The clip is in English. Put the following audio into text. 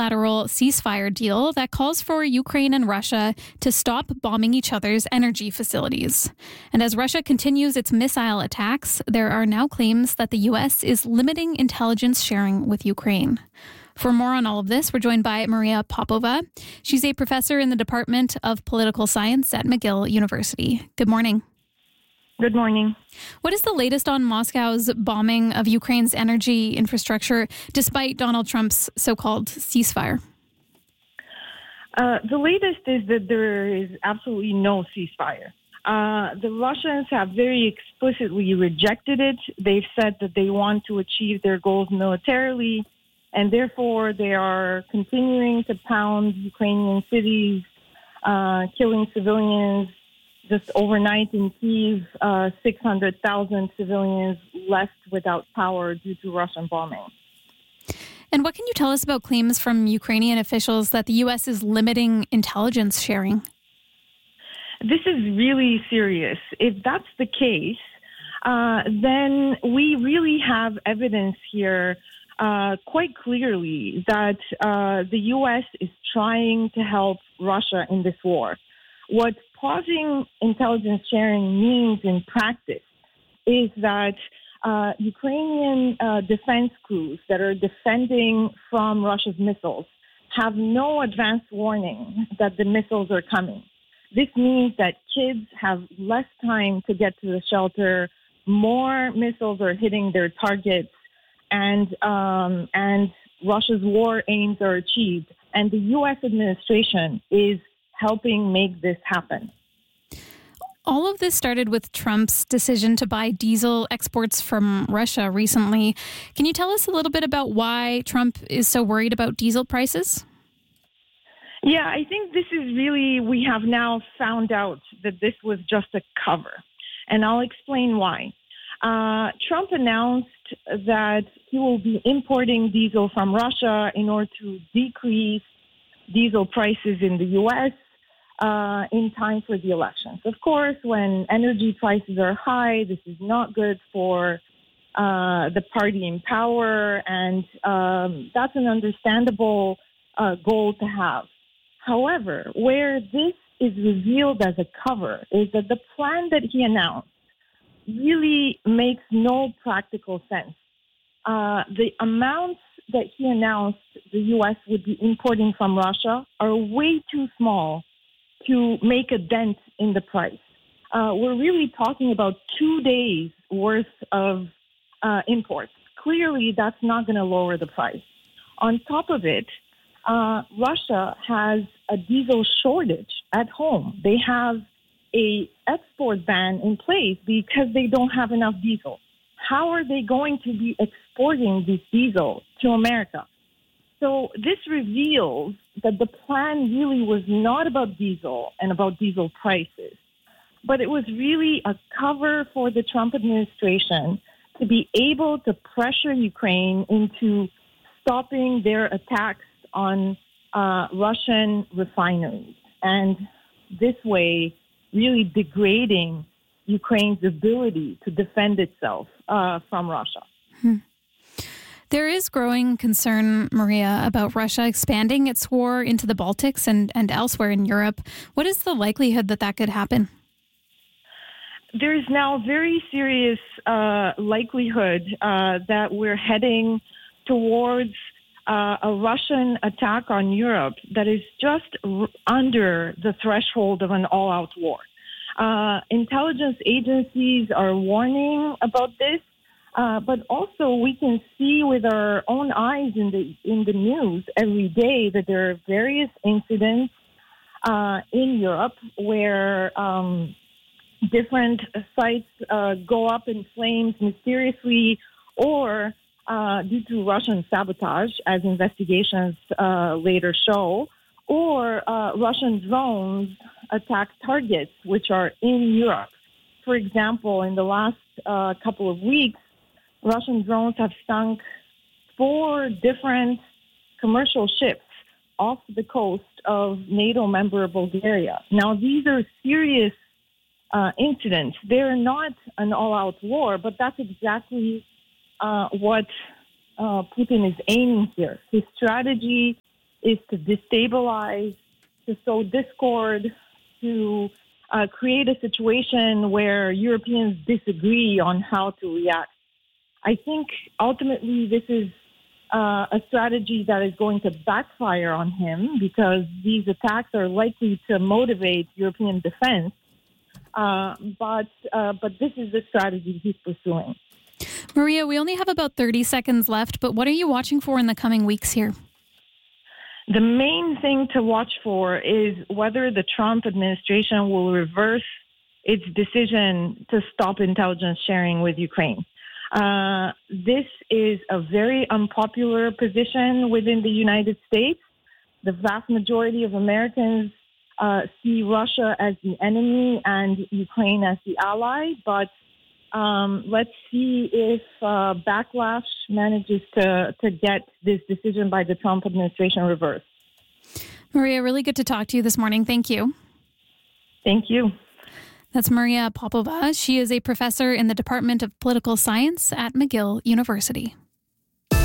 multilateral ceasefire deal that calls for Ukraine and Russia to stop bombing each other's energy facilities. And as Russia continues its missile attacks, there are now claims that the U.S. is limiting intelligence sharing with Ukraine. For more on all of this, we're joined by Maria Popova. She's a professor in the Department of Political Science at McGill University. Good morning. Good morning. What is the latest on Moscow's bombing of Ukraine's energy infrastructure, despite Donald Trump's so-called ceasefire? The latest is that there is absolutely no ceasefire. The Russians have very explicitly rejected it. They've said that they want to achieve their goals militarily, and therefore they are continuing to pound Ukrainian cities, killing civilians. Just overnight in Kyiv, 600,000 civilians left without power due to Russian bombing. And what can you tell us about claims from Ukrainian officials that the U.S. is limiting intelligence sharing? This is really serious. If that's the case, then we really have evidence here quite clearly that the U.S. is trying to help Russia in this war. What pausing intelligence sharing means in practice is that Ukrainian defense crews that are defending from Russia's missiles have no advance warning that the missiles are coming. This means that kids have less time to get to the shelter, more missiles are hitting their targets, and Russia's war aims are achieved. And the U.S. administration is helping make this happen. All of this started with Trump's decision to buy diesel exports from Russia recently. Can you tell us a little bit about why Trump is so worried about diesel prices? Yeah, I think this is really, we have now found out that this was just a cover. And I'll explain why. Trump announced that he will be importing diesel from Russia in order to decrease diesel prices in the U.S. In time for the elections. Of course, when energy prices are high, this is not good for the party in power, and that's an understandable goal to have. However, where this is revealed as a cover is that the plan that he announced really makes no practical sense. The amounts that he announced the U.S. would be importing from Russia are way too small to make a dent in the price. We're really talking about 2 days worth of imports. Clearly, that's not going to lower the price. On top of it, Russia has a diesel shortage at home. They have a export ban in place because they don't have enough diesel. How are they going to be exporting this diesel to America? So this reveals that the plan really was not about diesel and about diesel prices, but it was really a cover for the Trump administration to be able to pressure Ukraine into stopping their attacks on Russian refineries, and this way really degrading Ukraine's ability to defend itself from Russia. There is growing concern, Maria, about Russia expanding its war into the Baltics and elsewhere in Europe. What is the likelihood that that could happen? There is now very serious likelihood that we're heading towards a Russian attack on Europe that is just under the threshold of an all-out war. Intelligence agencies are warning about this. But also, we can see with our own eyes in the news every day that there are various incidents in Europe where different sites go up in flames mysteriously, or due to Russian sabotage, as investigations later show, or Russian drones attack targets which are in Europe. For example, in the last couple of weeks, Russian drones have sunk 4 different commercial ships off the coast of NATO member Bulgaria. Now, these are serious incidents. They're not an all-out war, but that's exactly what Putin is aiming here. His strategy is to destabilize, to sow discord, to create a situation where Europeans disagree on how to react. I think ultimately this is a strategy that is going to backfire on him because these attacks are likely to motivate European defense. But this is the strategy he's pursuing. Maria, we only have about 30 seconds left, but what are you watching for in the coming weeks here? The main thing to watch for is whether the Trump administration will reverse its decision to stop intelligence sharing with Ukraine. This is a very unpopular position within the United States. The vast majority of Americans see Russia as the enemy and Ukraine as the ally, but let's see if backlash manages to get this decision by the Trump administration reversed. Maria, really good to talk to you this morning. Thank you. Thank you. That's Maria Popova. She is a professor in the Department of Political Science at McGill University.